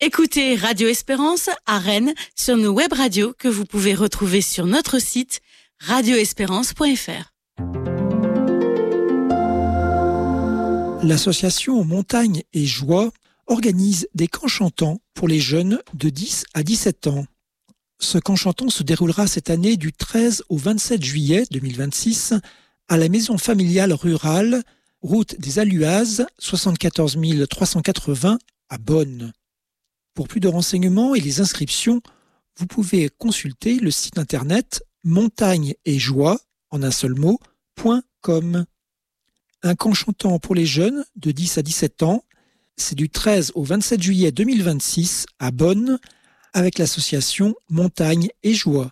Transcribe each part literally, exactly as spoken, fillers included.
Écoutez Radio Espérance à Rennes sur nos web radios que vous pouvez retrouver sur notre site radio espérance point f r. L'association Montagne et Joie organise des camps chantants pour les jeunes de dix à dix-sept ans. Ce camp chantant se déroulera cette année du treize au vingt-sept juillet deux mille vingt-six à la maison familiale rurale, route des Aluazes, soixante-quatorze mille trois cent quatre-vingts à Bonn. Pour plus de renseignements et les inscriptions, vous pouvez consulter le site internet montagne et joie, en un seul mot, .com. Un camp chantant pour les jeunes de dix à dix-sept ans, c'est du treize au vingt-sept juillet deux mille vingt-six à Bonn, avec l'association Montagne et Joie.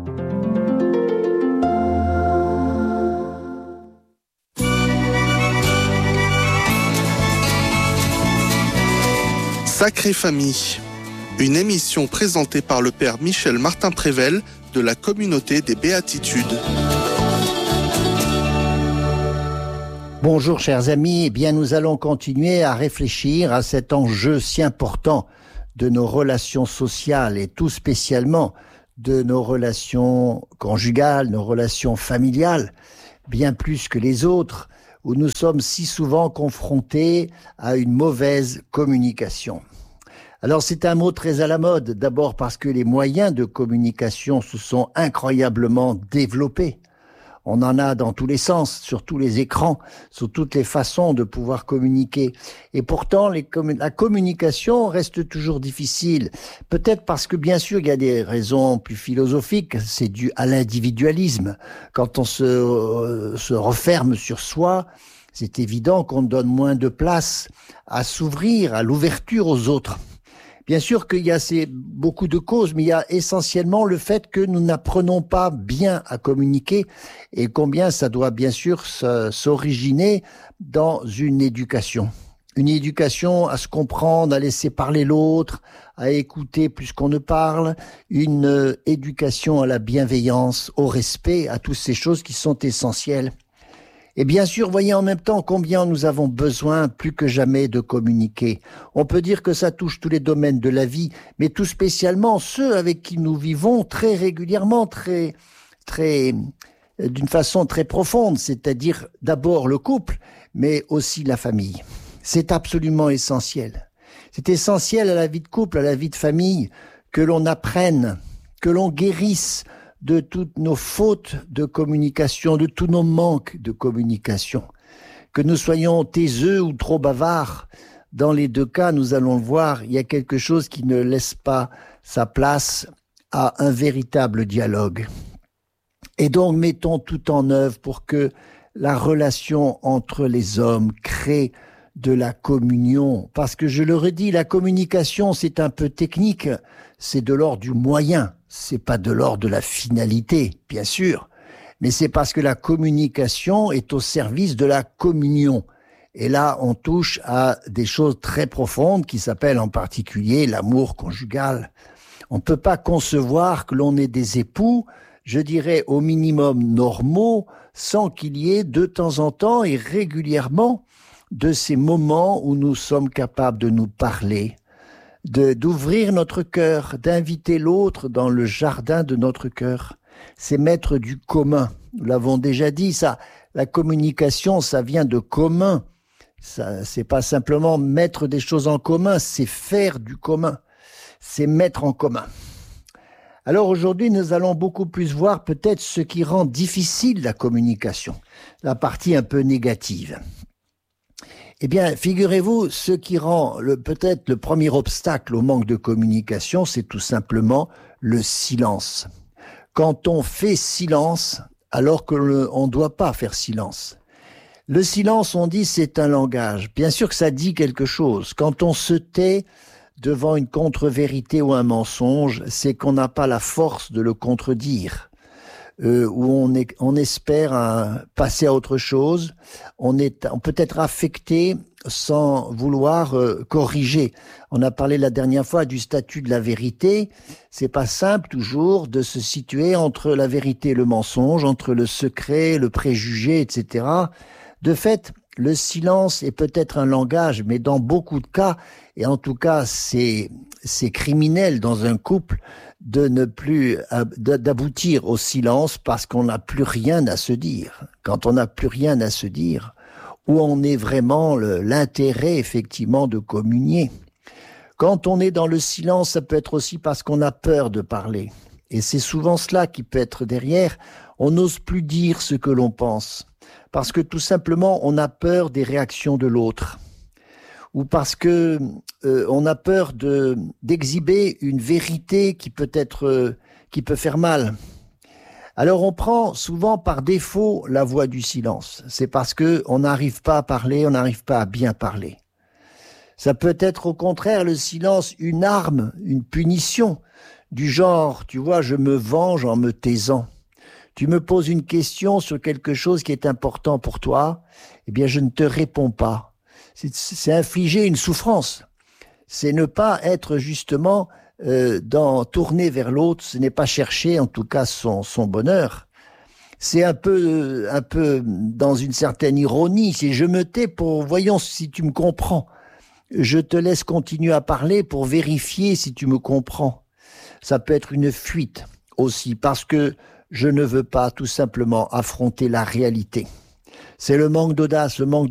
Sacrée Famille, une émission présentée par le père Michel Martin-Prével de la communauté des Béatitudes. Bonjour chers amis, eh bien nous allons continuer à réfléchir à cet enjeu si important de nos relations sociales et tout spécialement de nos relations conjugales, nos relations familiales, bien plus que les autres, où nous sommes si souvent confrontés à une mauvaise communication. Alors c'est un mot très à la mode, d'abord parce que les moyens de communication se sont incroyablement développés. On en a dans tous les sens, sur tous les écrans, sur toutes les façons de pouvoir communiquer. Et pourtant, les commun- la communication reste toujours difficile. Peut-être parce que, bien sûr, il y a des raisons plus philosophiques. C'est dû à l'individualisme. Quand on se, euh, se referme sur soi, c'est évident qu'on donne moins de place à s'ouvrir, à l'ouverture aux autres. Bien sûr qu'il y a ces, beaucoup de causes, mais il y a essentiellement le fait que nous n'apprenons pas bien à communiquer et combien ça doit bien sûr s'originer dans une éducation. Une éducation à se comprendre, à laisser parler l'autre, à écouter plus qu'on ne parle, une éducation à la bienveillance, au respect, à toutes ces choses qui sont essentielles. Et bien sûr, voyez en même temps combien nous avons besoin plus que jamais de communiquer. On peut dire que ça touche tous les domaines de la vie, mais tout spécialement ceux avec qui nous vivons très régulièrement, très, très, d'une façon très profonde, c'est-à-dire d'abord le couple, mais aussi la famille. C'est absolument essentiel. C'est essentiel à la vie de couple, à la vie de famille, que l'on apprenne, que l'on guérisse de toutes nos fautes de communication, de tous nos manques de communication. Que nous soyons taiseux ou trop bavards, dans les deux cas, nous allons le voir, il y a quelque chose qui ne laisse pas sa place à un véritable dialogue. Et donc, mettons tout en œuvre pour que la relation entre les hommes crée de la communion. Parce que je le redis, la communication, c'est un peu technique, c'est de l'ordre du moyen. C'est pas de l'ordre de la finalité, bien sûr, mais c'est parce que la communication est au service de la communion. Et là, on touche à des choses très profondes qui s'appellent en particulier l'amour conjugal. On ne peut pas concevoir que l'on ait des époux, je dirais au minimum normaux, sans qu'il y ait de temps en temps et régulièrement de ces moments où nous sommes capables de nous parler, de d'ouvrir notre cœur, d'inviter l'autre dans le jardin de notre cœur. C'est mettre du commun. Nous l'avons déjà dit, ça, la communication, ça vient de commun. Ça, c'est pas simplement mettre des choses en commun, c'est faire du commun. C'est mettre en commun. Alors aujourd'hui, nous allons beaucoup plus voir peut-être ce qui rend difficile la communication, la partie un peu négative. Eh bien, figurez-vous, ce qui rend le, peut-être le premier obstacle au manque de communication, c'est tout simplement le silence. Quand on fait silence, alors que le, on ne doit pas faire silence. Le silence, on dit, c'est un langage. Bien sûr que ça dit quelque chose. Quand on se tait devant une contre-vérité ou un mensonge, c'est qu'on n'a pas la force de le contredire. Euh, où on, est, on espère un, passer à autre chose, on, est, on peut être affecté sans vouloir euh, corriger. On a parlé la dernière fois du statut de la vérité. C'est pas simple toujours de se situer entre la vérité et le mensonge, entre le secret, le préjugé, et cetera. De fait, le silence est peut-être un langage, mais dans beaucoup de cas, et en tout cas c'est, c'est criminel dans un couple, de ne plus d'aboutir au silence parce qu'on n'a plus rien à se dire. Quand on n'a plus rien à se dire, où on est vraiment le, l'intérêt effectivement de communier. Quand on est dans le silence, ça peut être aussi parce qu'on a peur de parler. Et c'est souvent cela qui peut être derrière. On n'ose plus dire ce que l'on pense. Parce que tout simplement, on a peur des réactions de l'autre. Ou parce que euh, on a peur de d'exhiber une vérité qui peut être euh, qui peut faire mal. Alors on prend souvent par défaut la voie du silence. C'est parce que on n'arrive pas à parler, on n'arrive pas à bien parler. Ça peut être au contraire le silence une arme, une punition du genre, tu vois, je me venge en me taisant. Tu me poses une question sur quelque chose qui est important pour toi, eh bien je ne te réponds pas. C'est, c'est infliger une souffrance. C'est ne pas être justement euh, dans tourner vers l'autre. Ce n'est pas chercher, en tout cas, son, son bonheur. C'est un peu, un peu dans une certaine ironie. C'est je me tais pour voyons si tu me comprends. Je te laisse continuer à parler pour vérifier si tu me comprends. Ça peut être une fuite aussi parce que je ne veux pas tout simplement affronter la réalité. C'est le manque d'audace, le manque